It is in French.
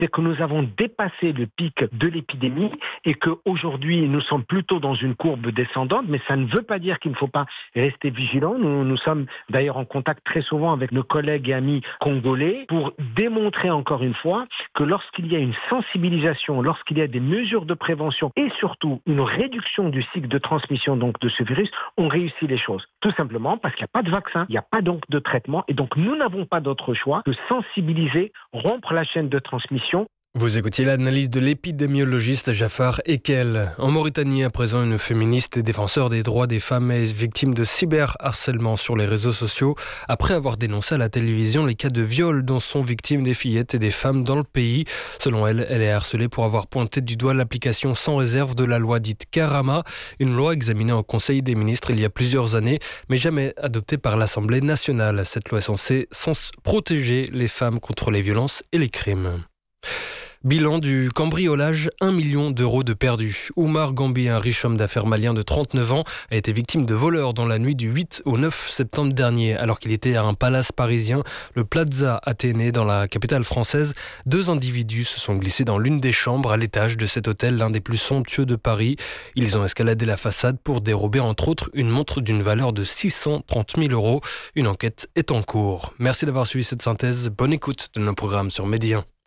c'est que nous avons dépassé le pic de l'épidémie et qu'aujourd'hui, nous sommes plutôt dans une courbe descendante, mais ça ne veut pas dire qu'il ne faut pas rester vigilant. Nous sommes d'ailleurs en contact très souvent avec nos collègues et amis congolais pour démontrer encore une fois que lorsqu'il y a une sensibilisation, lorsqu'il y a des mesures de prévention et surtout une réduction du cycle de transmission donc de ce virus, on réussit les choses. Tout simplement parce qu'il n'y a pas de vaccin, il n'y a pas donc de traitement et donc nous n'avons pas d'autre choix que sensibiliser, rompre la chaîne de transmission. Vous écoutiez l'analyse de l'épidémiologiste Jafar Ekel. En Mauritanie, à présent, une féministe et défenseur des droits des femmes est victime de cyberharcèlement sur les réseaux sociaux après avoir dénoncé à la télévision les cas de viol dont sont victimes des fillettes et des femmes dans le pays. Selon elle, elle est harcelée pour avoir pointé du doigt l'application sans réserve de la loi dite Karama, une loi examinée en Conseil des ministres il y a plusieurs années, mais jamais adoptée par l'Assemblée nationale. Cette loi est censée protéger les femmes contre les violences et les crimes. Bilan du cambriolage, 1 million d'euros de perdus. Oumar Gambi, un riche homme d'affaires malien de 39 ans, a été victime de voleurs dans la nuit du 8 au 9 septembre dernier. Alors qu'il était à un palace parisien, le Plaza Athénée, dans la capitale française, 2 individus se sont glissés dans l'une des chambres à l'étage de cet hôtel, l'un des plus somptueux de Paris. Ils ont escaladé la façade pour dérober entre autres une montre d'une valeur de 630 000 euros. Une enquête est en cours. Merci d'avoir suivi cette synthèse. Bonne écoute de nos programmes sur Média.